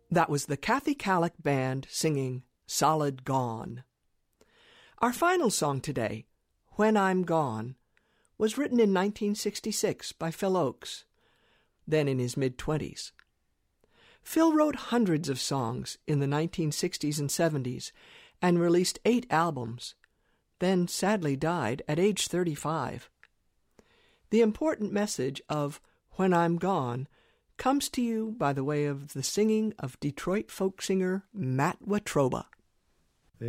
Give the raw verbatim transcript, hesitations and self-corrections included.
That was the Kathy Kallick Band singing Solid Gone. Our final song today, When I'm Gone, was written in nineteen sixty-six by Phil Ochs, then in his mid-twenties. Phil wrote hundreds of songs in the nineteen sixties and seventies and released eight albums, then sadly died at age thirty-five. The important message of When I'm Gone comes to you by the way of the singing of Detroit folk singer Matt Watroba.